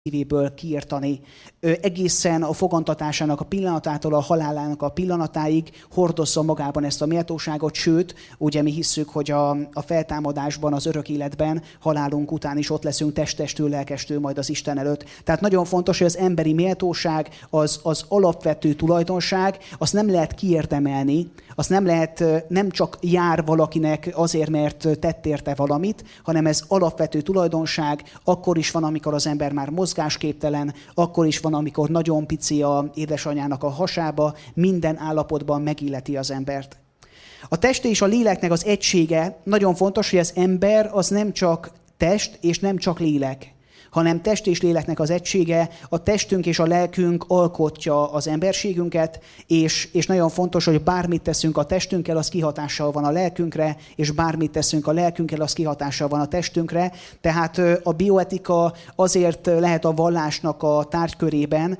szívéből kiirtani. Egészen a fogantatásának a pillanatától a halálának a pillanatáig hordozza magában ezt a méltóságot, sőt, ugye mi hisszük, hogy a feltámadásban, az örök életben, halálunk után is ott leszünk testestől, lelkestől majd az Isten előtt. Tehát nagyon fontos, hogy az emberi méltóság, az alapvető tulajdonság, azt nem lehet kiérdemelni, azt nem lehet, nem csak jár valakinek azért, mert tett érte valamit, hanem ez alapvető tulajdonság, akkor is van, amikor az ember már mozgásképtelen, akkor is van, amikor nagyon pici a édesanyjának a hasába, minden állapotban megilleti az embert. A test és a léleknek az egysége nagyon fontos, hogy az ember az nem csak test és nem csak lélek, hanem test és léleknek az egysége, a testünk és a lelkünk alkotja az emberségünket, és nagyon fontos, hogy bármit teszünk a testünkkel, az kihatással van a lelkünkre, és bármit teszünk a lelkünkkel, az kihatással van a testünkre. Tehát a bioetika azért lehet a vallásnak a tárgykörében,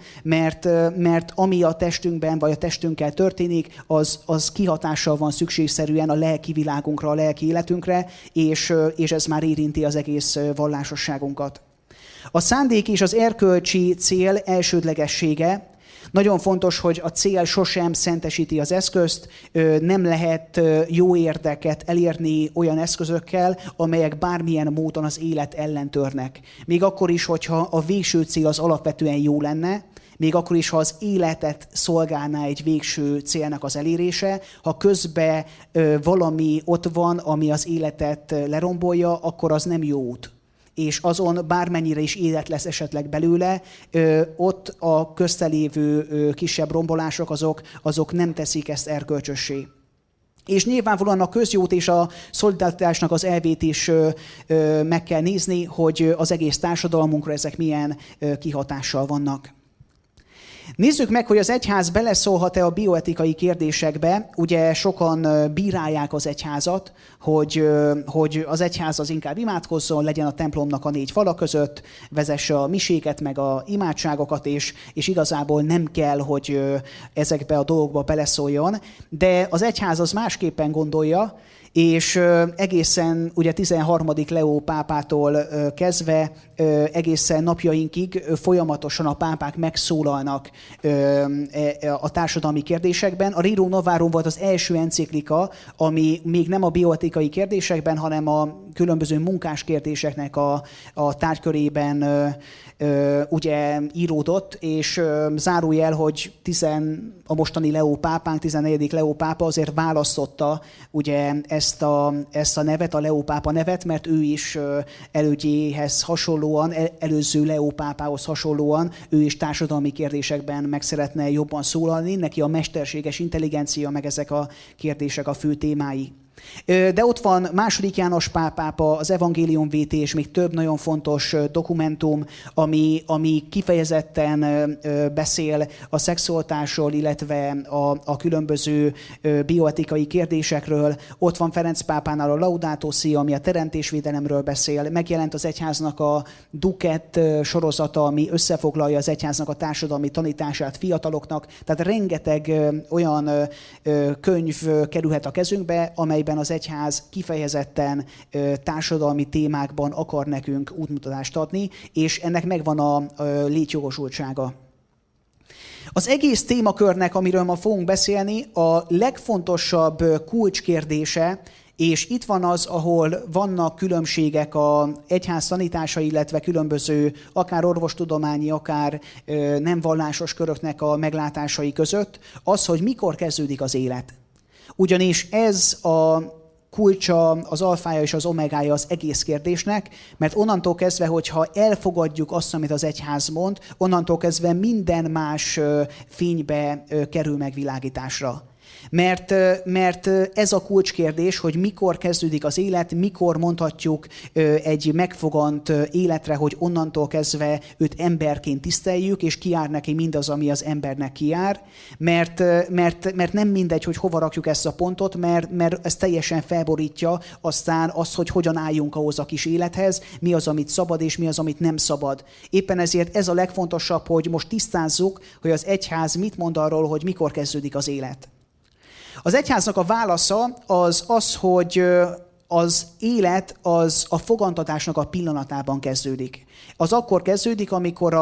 mert ami a testünkben vagy a testünkkel történik, az kihatással van szükségszerűen a lelki világunkra, a lelki életünkre, és ez már érinti az egész vallásosságunkat. A szándék és az erkölcsi cél elsődlegessége. Nagyon fontos, hogy a cél sosem szentesíti az eszközt, nem lehet jó érdeket elérni olyan eszközökkel, amelyek bármilyen módon az élet ellen törnek. Még akkor is, hogyha a végső cél az alapvetően jó lenne, még akkor is, ha az életet szolgálná egy végső célnak az elérése, ha közben valami ott van, ami az életet lerombolja, akkor az nem jó út. És azon bármennyire is élet lesz esetleg belőle, ott a köztelévő kisebb rombolások azok nem teszik ezt erkölcsössé. És nyilvánvalóan a közjót és a szolidaritásnak az elvét is meg kell nézni, hogy az egész társadalmunkra ezek milyen kihatással vannak. Nézzük meg, hogy az egyház beleszólhat-e a bioetikai kérdésekbe. Ugye sokan bírálják az egyházat, hogy az egyház az inkább imádkozzon, legyen a templomnak a 4 fala között, vezesse a miséket, meg a imádságokat, és igazából nem kell, hogy ezekbe a dolgokba beleszóljon. De az egyház az másképpen gondolja, és egészen ugye 13. Leó pápától kezdve egészen napjainkig folyamatosan a pápák megszólalnak a társadalmi kérdésekben. A Rerum Novarum volt az első enciklika, ami még nem a bioetikai kérdésekben, hanem a különböző munkás kérdéseknek a tárgykörében ugye íródott, és zárójel, hogy a mostani Leó pápánk, 14. Leó pápa azért választotta ugye ezt a nevet, a Leó pápa nevet, mert ő is elődjéhez hasonlóan, előző Leó pápához hasonlóan, ő is társadalmi kérdésekben meg szeretne jobban szólalni, neki a mesterséges intelligencia, meg ezek a kérdések a fő témái. De ott van II. János Pál pápa, az Evangélium VT és még több nagyon fontos dokumentum, ami kifejezetten beszél a szexualitásról, illetve a különböző bioetikai kérdésekről. Ott van Ferenc pápánál a Laudato Si, ami a teremtésvédelemről beszél. Megjelent az egyháznak a Duket sorozata, ami összefoglalja az egyháznak a társadalmi tanítását fiataloknak. Tehát rengeteg olyan könyv kerülhet a kezünkbe, amelyben az egyház kifejezetten társadalmi témákban akar nekünk útmutatást adni, és ennek megvan a létjogosultsága. Az egész témakörnek, amiről ma fogunk beszélni, a legfontosabb kulcskérdése, és itt van az, ahol vannak különbségek az egyház tanítása, illetve különböző akár orvostudományi, akár nem vallásos köröknek a meglátásai között, az, hogy mikor kezdődik az élet. Ugyanis ez a kulcsa, az alfája és az omegája az egész kérdésnek, mert onnantól kezdve, hogyha elfogadjuk azt, amit az egyház mond, onnantól kezdve minden más fénybe kerül megvilágításra. Mert ez a kulcskérdés, hogy mikor kezdődik az élet, mikor mondhatjuk egy megfogant életre, hogy onnantól kezdve őt emberként tiszteljük, és kijár neki mindaz, ami az embernek kijár, mert nem mindegy, hogy hova rakjuk ezt a pontot, mert ez teljesen felborítja aztán azt, hogy hogyan álljunk ahhoz a kis élethez, mi az, amit szabad, és mi az, amit nem szabad. Éppen ezért ez a legfontosabb, hogy most tisztázzuk, hogy az egyház mit mond arról, hogy mikor kezdődik az élet. Az egyháznak a válasza az, hogy az élet az a fogantatásnak a pillanatában kezdődik. Az akkor kezdődik, amikor